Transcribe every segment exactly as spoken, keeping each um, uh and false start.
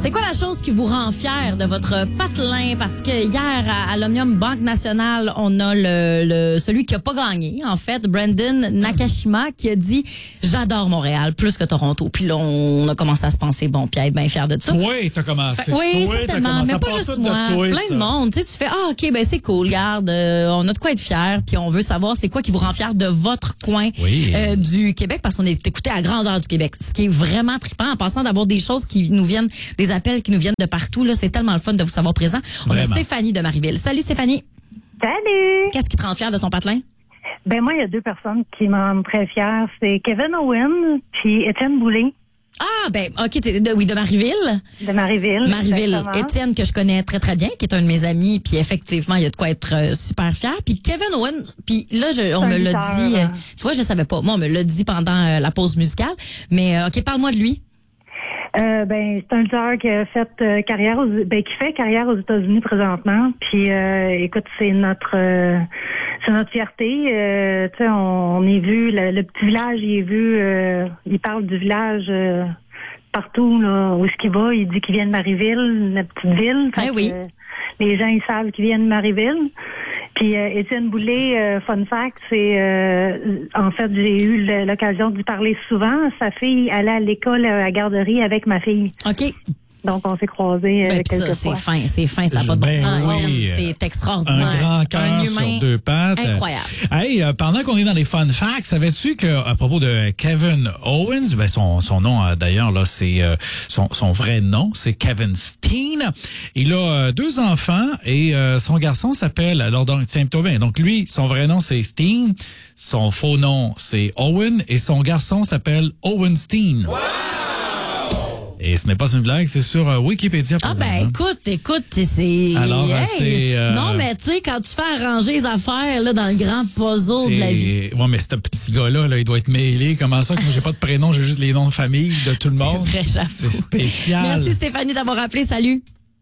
C'est quoi la chose qui vous rend fier de votre patelin? Parce que hier, à, à l'Omnium Banque Nationale, on a le, le celui qui a pas gagné, en fait, Brandon Nakashima, qui a dit « J'adore Montréal plus que Toronto ». Puis là, on a commencé à se penser, bon, puis à être bien fier de ça. Oui, t'as commencé. Fait, oui, toi, certainement, mais pas juste moi. Toi, plein ça. de monde. Tu sais, tu fais « Ah, OK, ben c'est cool, regarde, euh, on a de quoi être fier. » Puis on veut savoir c'est quoi qui vous rend fier de votre coin oui. euh, du Québec, parce qu'on est écouté à grandeur du Québec. Ce qui est vraiment trippant, en passant d'avoir des choses qui nous viennent, des appels qui nous viennent de partout. Là, c'est tellement le fun de vous savoir présent. On Vraiment. a Stéphanie de Marieville. Salut Stéphanie. Salut! Qu'est-ce qui te rend fière de ton patelin? Ben moi, il y a deux personnes qui me rendent très fière. C'est Kevin Owen puis Étienne Boulay Ah, ben, OK, t'es de, oui, de Marieville. de Marieville. Marieville. exactement. Étienne, que je connais très, très bien, qui est un de mes amis, puis effectivement, il y a de quoi être euh, super fier. Puis Kevin Owen, puis là, je, on C'est un me l'a lutteur, dit, euh, hein. tu vois, je savais pas. Moi, on me l'a dit pendant euh, la pause musicale. Mais, euh, OK, parle-moi de lui. Euh, ben c'est un lutteur qui a fait euh, carrière, aux, ben qui fait carrière aux États-Unis présentement. Puis euh, écoute, c'est notre, euh, c'est notre fierté. Euh, tu sais, on, on est vu le, le petit village, il est vu, euh, il parle du village. Euh, partout là où est-ce qu'il va, il dit qu'il vient de Marieville, la petite ville. Eh Fait oui. que, euh, les gens ils savent qu'il vient de Marieville. Puis euh, Étienne Boulay, euh, fun fact, c'est euh, en fait j'ai eu le- l'occasion de lui parler souvent. Sa fille allait à l'école à la garderie avec ma fille, OK. donc on s'est croisés euh, Ben, pis quelques ça, fois. c'est fin, c'est fin, ça n'a pas de bon Ben sens. oui. Étienne. C'est extraordinaire. Un grand cœur Un sur humain deux pattes. incroyable. Hey, euh, pendant qu'on est dans les fun facts, savais-tu que à propos de Kevin Owens, ben son son nom euh, d'ailleurs là, c'est euh, son son vrai nom, c'est Kevin Steen. Il a euh, deux enfants et euh, son garçon s'appelle alors donc tiens-toi bien. Donc lui, son vrai nom c'est Steen, son faux nom c'est Owen et son garçon s'appelle Owen Steen. Et ce n'est pas une blague, c'est sur euh, Wikipédia. Ah présentement. ben écoute, écoute, c'est... Alors, euh, Hey! c'est, euh, Non, mais tu sais, quand tu fais arranger les affaires là, dans le grand puzzle de la vie. Ouais, mais ce petit gars-là, là, il doit être mêlé. Comment ça que moi, j'ai pas de prénom, j'ai juste les noms de famille de tout le monde? C'est vrai, j'avoue. C'est spécial. Merci Stéphanie d'avoir appelé, salut.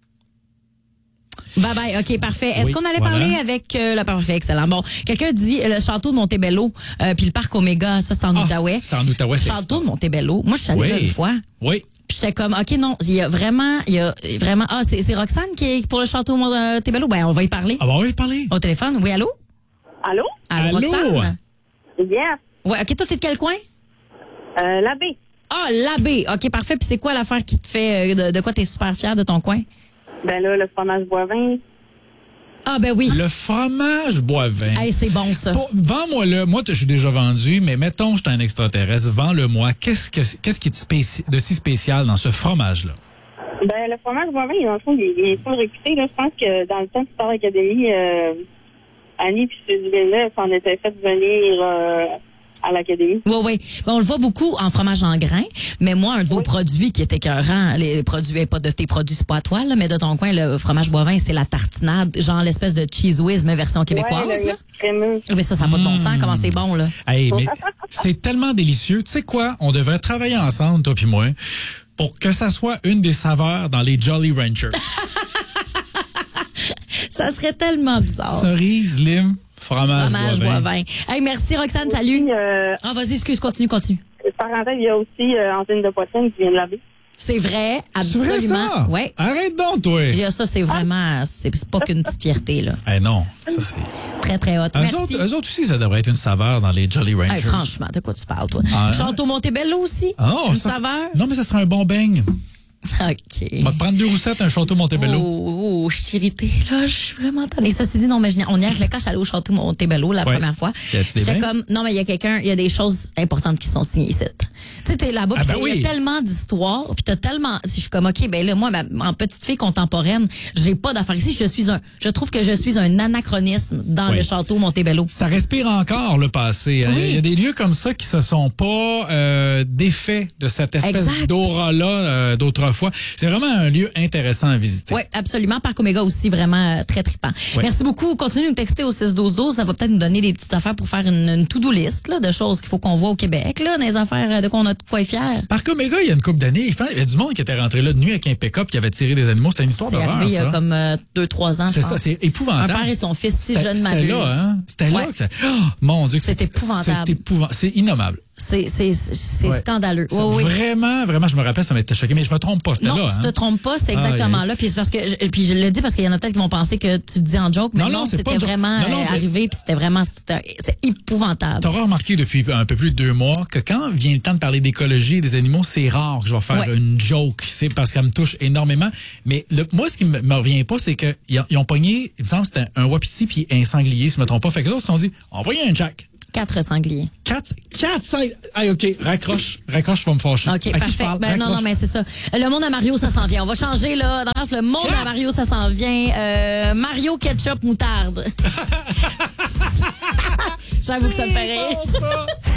Bye bye, OK, parfait. Est-ce Oui, qu'on allait voilà. parler avec euh, le parfait, excellent. Bon, quelqu'un dit euh, le château de Montebello, euh, puis le parc Omega, ça c'est en Ah, Outaouais. c'est en Outaouais, c'est Château de Montebello. Moi, je suis allée Oui. là une fois. Oui. Puis j'étais comme, OK, non, il y a vraiment, il y a vraiment, ah, c'est, c'est Roxane qui est pour le château de Montebello. Ben, on va y parler. Ah, bon, on va y parler. Au téléphone. Oui, allô? Allô? Allô, Allô? Roxane? Yes. Ouais, OK, toi, t'es de quel coin? Euh, l'abbé. Ah, l'abbé. OK, parfait. Puis c'est quoi l'affaire qui te fait, euh, de, de quoi t'es super fière de ton coin? Ben là, le fromage boivin. Ah, ben oui. Le fromage boivin. Hey, c'est bon, ça. Pour- Vends-moi-le. Moi, je suis déjà vendu, mais mettons, je suis un extraterrestre. Vends-le-moi. Qu'est-ce que, qu'est-ce qui est de, spéci- de si spécial dans ce fromage-là? Ben, le fromage boivin, dans le fond, il, il est pas réputé. Là. Je pense que dans le temps de Star Academy, euh, Annie puis Sylvain s'en étaient fait venir euh, à l'Académie. Oui, oui. Bon, on le voit beaucoup en fromage en grains, mais moi, un de vos produits qui est écœurant, les produits, eh, pas de tes produits, c'est pas à toi, là, mais de ton coin, le fromage boivin, c'est la tartinade, genre l'espèce de cheese whiz, mais version québécoise. Ouais, le, là. le crémeux. Mais ça, ça n'a pas de bon sens, comment c'est bon, là. Hey, mais c'est tellement délicieux. Tu sais quoi? On devrait travailler ensemble, toi puis moi, pour que ça soit une des saveurs dans les Jolly Ranchers. Ça serait tellement bizarre. Cerise, lime, fromage, Fromage boivin. boivin. Hey, merci, Roxane, salut. Puis, euh, Ah, vas-y, excuse, continue, continue. parenthèse, il y a aussi euh, Antine de Poitrine qui vient de l'abbé. C'est vrai, C'est vrai, absolument. ça? Ouais. Arrête donc, toi. Il y a ça, c'est vraiment, c'est c'est pas qu'une petite fierté, là. Eh non, ça c'est... Très, très hot. Eux Merci. autres, eux autres aussi, ça devrait être une saveur dans les Jolly Ranchers. Hey, franchement, de quoi tu parles, toi? Ah, hein? Château Montebello aussi? Oh, Une ça, saveur? Non, mais ça serait un bon beigne. OK. On va te prendre deux roussettes, un château Montebello. Oh, oh, je suis irritée, là. Je suis vraiment tannée. Ceci dit, non, mais je n'y- on y est, quand je suis allée au château Montebello la Ouais. première fois. Y a-tu des J'étais bains? comme, non, mais il y a quelqu'un, il y a des choses importantes qui sont signées ici. Tu sais, t'es là-bas, Ah, puis ben t'as- il y oui. a tellement d'histoires, puis t'as tellement, si je suis comme, OK, ben là, moi, ma, en petite fille contemporaine, j'ai pas d'affaires ici. Je suis un, je trouve que je suis un anachronisme dans Oui. le château Montebello. Ça respire encore le passé. hein. Oui. Il y a des lieux comme ça qui se sont pas euh, défaits de cette espèce Exact. d'aura-là euh, d'autrefois. C'est vraiment un lieu intéressant à visiter. Oui, absolument. Parc Omega aussi, vraiment euh, très trippant. Ouais. Merci beaucoup. Continuez de nous texter au six douze douze. Ça va peut-être nous donner des petites affaires pour faire une, une to-do list là, de choses qu'il faut qu'on voit au Québec, là, des affaires euh, de quoi on a de quoi être fier. Parc Omega, il y a une couple d'années, je pense qu'il y avait du monde qui était rentré là de nuit avec un pick-up qui avait tiré des animaux. C'était une histoire C'est d'horreur, arrivé il y a ça. comme euh, deux, trois ans, je C'est pense. ça, c'est Un épouvantable. père et son fils, si C'était- je ne C'était m'abuse. là, hein? C'était Ouais. là que ça... Oh, mon Dieu. que C'est épouvantable. C'est épouvantable. C'est innommable. C'est, c'est, c'est Ouais. scandaleux. C'est Oui, oui. Vraiment, vraiment, je me rappelle, ça m'était choqué, mais je me trompe pas, c'était Non, là. tu hein? te trompes pas, c'est exactement Ah, là. Puis c'est parce que, je, puis je le dis parce qu'il y en a peut-être qui vont penser que tu te dis en joke, mais Non, non, non, c'est pas c'était une joke. vraiment Non, non, euh, mais- arrivé, puis c'était vraiment, c'était- c'est épouvantable. T'auras remarqué depuis un peu plus de deux mois que quand vient le temps de parler d'écologie et des animaux, c'est rare que je vais faire Ouais. une joke, c'est parce qu'elle me touche énormément. Mais le, moi, ce qui me, me revient pas, c'est que ils ont, ils ont pogné, il me semble, que c'était un wapiti puis un sanglier, si je me trompe pas. Fait que les autres se sont dit, on va pogner un jack. Quatre sangliers. Quatre, quatre, cinq. Ah, OK, raccroche, raccroche, je vais me fâcher. OK, À qui je parfait. parle? Ben, non, Raccroche. non, mais c'est ça. Le monde à Mario, ça s'en vient. On va changer, là. Dans le monde à Mario, ça s'en vient. Euh, Mario ketchup moutarde. J'avoue que ça me fait rire. C'est bon, ça.